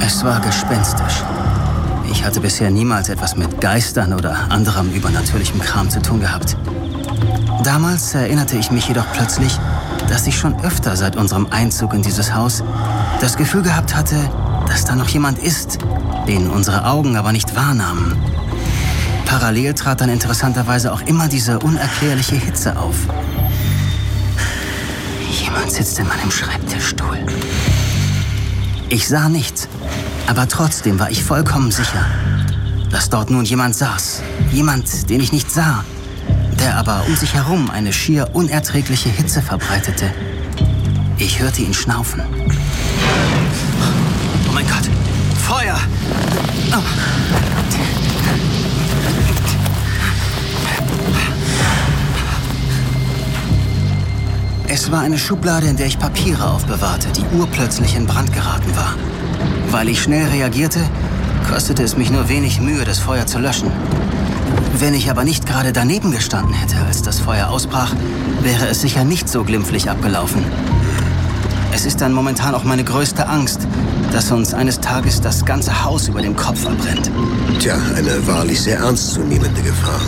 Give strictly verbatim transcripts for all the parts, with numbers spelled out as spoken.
Es war gespenstisch. Ich hatte bisher niemals etwas mit Geistern oder anderem übernatürlichem Kram zu tun gehabt. Damals erinnerte ich mich jedoch plötzlich, dass ich schon öfter seit unserem Einzug in dieses Haus das Gefühl gehabt hatte, dass da noch jemand ist, den unsere Augen aber nicht wahrnahmen. Parallel trat dann interessanterweise auch immer diese unerklärliche Hitze auf. Jemand sitzt in meinem Schreibtischstuhl. Ich sah nichts, aber trotzdem war ich vollkommen sicher, dass dort nun jemand saß. Jemand, den ich nicht sah, der aber um sich herum eine schier unerträgliche Hitze verbreitete. Ich hörte ihn schnaufen. Oh mein Gott! Feuer! Oh. Es war eine Schublade, in der ich Papiere aufbewahrte, die urplötzlich in Brand geraten war. Weil ich schnell reagierte, kostete es mich nur wenig Mühe, das Feuer zu löschen. Wenn ich aber nicht gerade daneben gestanden hätte, als das Feuer ausbrach, wäre es sicher nicht so glimpflich abgelaufen. Es ist dann momentan auch meine größte Angst, dass uns eines Tages das ganze Haus über dem Kopf verbrennt. Tja, eine wahrlich sehr ernstzunehmende Gefahr.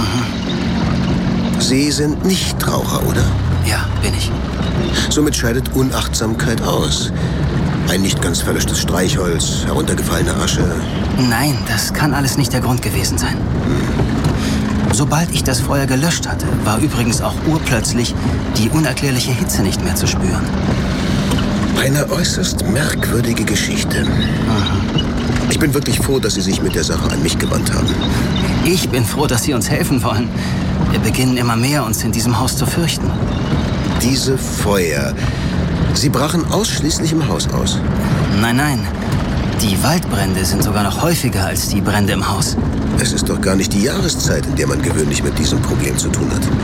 Mhm. Sie sind Nichtraucher, oder? Ja, bin ich. Somit scheidet Unachtsamkeit aus. Ein nicht ganz verlöschtes Streichholz, heruntergefallene Asche. Nein, das kann alles nicht der Grund gewesen sein. Hm. Sobald ich das Feuer gelöscht hatte, war übrigens auch urplötzlich die unerklärliche Hitze nicht mehr zu spüren. Eine äußerst merkwürdige Geschichte. Mhm. Ich bin wirklich froh, dass Sie sich mit der Sache an mich gewandt haben. Ich bin froh, dass Sie uns helfen wollen. Wir beginnen immer mehr, uns in diesem Haus zu fürchten. Diese Feuer, sie brachen ausschließlich im Haus aus? Nein, nein. Die Waldbrände sind sogar noch häufiger als die Brände im Haus. Es ist doch gar nicht die Jahreszeit, in der man gewöhnlich mit diesem Problem zu tun hat.